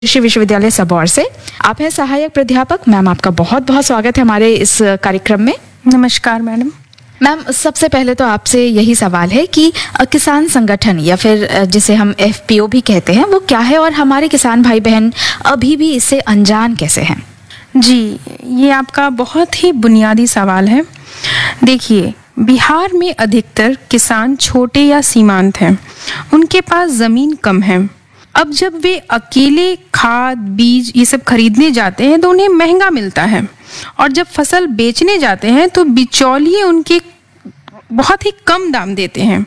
कृषि विश्वविद्यालय सबौर से। आप हैं सहायक प्राध्यापक। मैम, आपका बहुत बहुत स्वागत है हमारे इस कार्यक्रम में। नमस्कार मैडम। मैम, सबसे पहले तो आपसे यही सवाल है कि किसान संगठन या फिर जिसे हम FPO भी कहते हैं वो क्या है और हमारे किसान भाई बहन अभी भी इससे अनजान कैसे हैं? जी, ये आपका बहुत ही बुनियादी सवाल है। देखिए, बिहार में अधिकतर किसान छोटे या सीमांत हैं, उनके पास ज़मीन कम है। अब जब वे अकेले खाद बीज ये सब खरीदने जाते हैं तो उन्हें महंगा मिलता है, और जब फसल बेचने जाते हैं तो बिचौलिए उनके बहुत ही कम दाम देते हैं।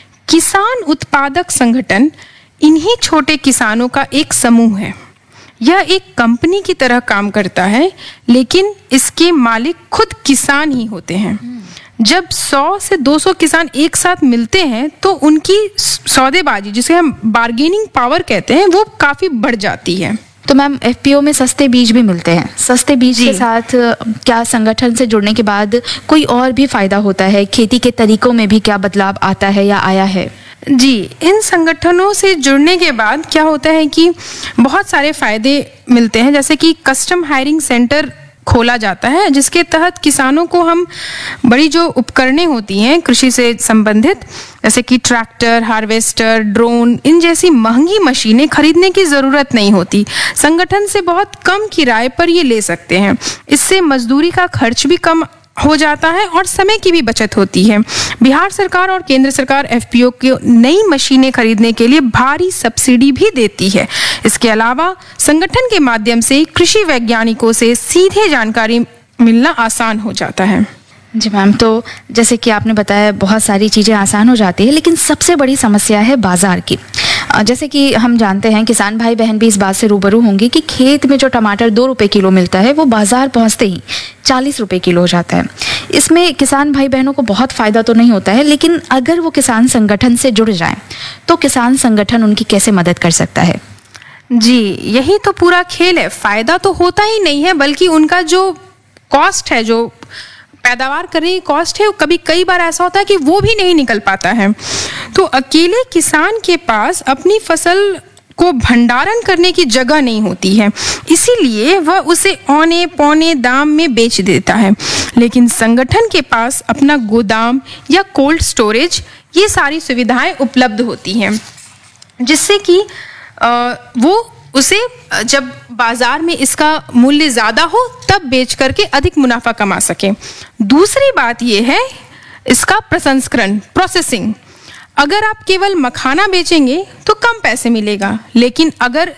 किसान उत्पादक संगठन इन्हीं छोटे किसानों का एक समूह है। यह एक कंपनी की तरह काम करता है, लेकिन इसके मालिक खुद किसान ही होते हैं। जब 100 से 200 किसान एक साथ मिलते हैं तो उनकी सौदेबाजी, जिसे हम बार्गेनिंग पावर कहते हैं, वो काफी बढ़ जाती है। तो मैम, FPO में सस्ते बीज भी मिलते हैं। सस्ते बीज के साथ क्या संगठन से जुड़ने के बाद कोई और भी फायदा होता है? खेती के तरीकों में भी क्या बदलाव आता है या आया है? जी, इन संगठनों से जुड़ने के बाद क्या होता है कि बहुत सारे फायदे मिलते हैं। जैसे कि कस्टम हायरिंग सेंटर खोला जाता है, जिसके तहत किसानों को हम बड़ी जो उपकरणें होती हैं कृषि से संबंधित, जैसे कि ट्रैक्टर, हार्वेस्टर, ड्रोन, इन जैसी महंगी मशीनें खरीदने की ज़रूरत नहीं होती। संगठन से बहुत कम किराए पर ये ले सकते हैं। इससे मजदूरी का खर्च भी कम हो जाता है और समय की भी बचत होती है। बिहार सरकार और केंद्र सरकार FPO की नई मशीनें खरीदने के लिए भारी सब्सिडी भी देती है। इसके अलावा संगठन के माध्यम से कृषि वैज्ञानिकों से सीधे जानकारी मिलना आसान हो जाता है। जी मैम, तो जैसे कि आपने बताया बहुत सारी चीज़ें आसान हो जाती है, लेकिन सबसे बड़ी समस्या है बाजार की। जैसे कि हम जानते हैं, किसान भाई बहन भी इस बात से रूबरू होंगे कि खेत में जो टमाटर 2 रुपए किलो मिलता है वो बाजार पहुंचते ही 40 रुपए किलो हो जाता है। इसमें किसान भाई बहनों को बहुत फायदा तो नहीं होता है, लेकिन अगर वो किसान संगठन से जुड़ जाएं तो किसान संगठन उनकी कैसे मदद कर सकता है? जी, यही तो पूरा खेल है। फायदा तो होता ही नहीं है, बल्कि उनका जो कॉस्ट है, जो पैदावार करने की कॉस्ट है, कई बार ऐसा होता है कि वो भी नहीं निकल पाता है। तो अकेले किसान के पास अपनी फसल को भंडारण करने की जगह नहीं होती है, इसीलिए वह उसे औने पौने दाम में बेच देता है। लेकिन संगठन के पास अपना गोदाम या कोल्ड स्टोरेज, ये सारी सुविधाएं उपलब्ध होती हैं, जिससे कि वो उसे जब बाजार में इसका मूल्य ज्यादा हो तब बेच करके अधिक मुनाफा कमा सके। दूसरी बात यह है इसका प्रसंस्करण, प्रोसेसिंग। अगर आप केवल मखाना बेचेंगे तो कम पैसे मिलेगा, लेकिन अगर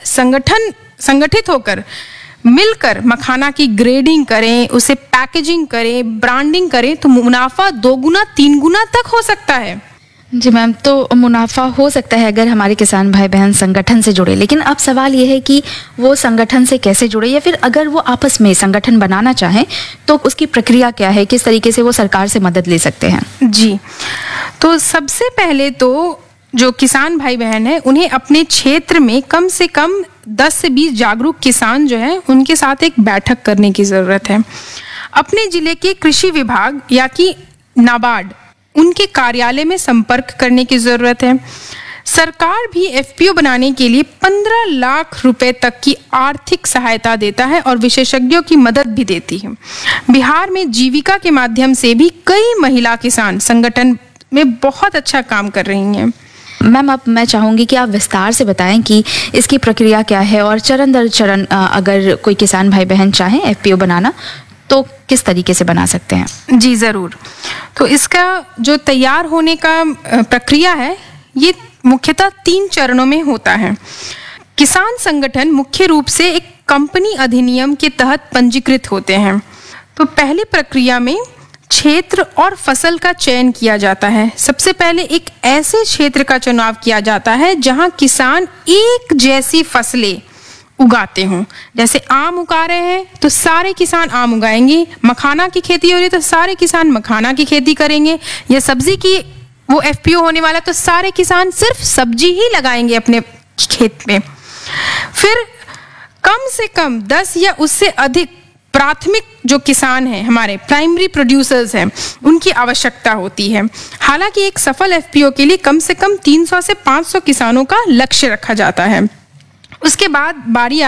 संगठित होकर मिलकर मखाना की ग्रेडिंग करें, उसे पैकेजिंग करें, ब्रांडिंग करें, तो मुनाफा 2 गुना 3 गुना तक हो सकता है। जी मैम, तो मुनाफा हो सकता है अगर हमारे किसान भाई बहन संगठन से जुड़े, लेकिन अब सवाल यह है कि वो संगठन से कैसे जुड़े, या फिर अगर वो आपस में संगठन बनाना चाहें तो उसकी प्रक्रिया क्या है, किस तरीके से वो सरकार से मदद ले सकते हैं? जी, तो सबसे पहले तो जो किसान भाई बहन है उन्हें अपने क्षेत्र में कम से कम 10 से 20 जागरूक किसान जो है उनके साथ एक बैठक करने की ज़रूरत है। अपने जिले के कृषि विभाग या कि नाबार्ड, उनके कार्यालय में संपर्क करने की जरूरत है। सरकार भी FPO बनाने के लिए 15 लाख रुपए तक की आर्थिक सहायता देता है और विशेषज्ञों की मदद भी देती है। बिहार में जीविका के माध्यम से भी कई महिला किसान संगठन में बहुत अच्छा काम कर रही हैं। मैम, अब मैं चाहूँगी कि आप विस्तार से बताएं कि इसकी प्रक्रिया क्या है और चरण दर चरण अगर कोई किसान भाई बहन चाहें FPO बनाना तो किस तरीके से बना सकते हैं? जी ज़रूर। तो इसका जो तैयार होने का प्रक्रिया है, ये मुख्यतः 3 चरणों में होता है। किसान संगठन मुख्य रूप से एक कंपनी अधिनियम के तहत पंजीकृत होते हैं। तो पहली प्रक्रिया में क्षेत्र और फसल का चयन किया जाता है। सबसे पहले एक ऐसे क्षेत्र का चुनाव किया जाता है जहां किसान एक जैसी फसलें उगाते हों। जैसे आम उगा रहे हैं तो सारे किसान आम उगाएंगे, मखाना की खेती हो रही है तो सारे किसान मखाना की खेती करेंगे, या सब्जी की वो FPO होने वाला तो सारे किसान सिर्फ सब्जी ही लगाएंगे अपने खेत में। फिर कम से कम 10 या उससे अधिक प्राथमिक जो किसान हैं, हमारे प्राइमरी प्रोड्यूसर्स हैं, उनकी आवश्यकता होती है। हालांकि एक सफल FPO के लिए कम से कम 300 से 500 किसानों का लक्ष्य रखा जाता है। उसके बाद बारी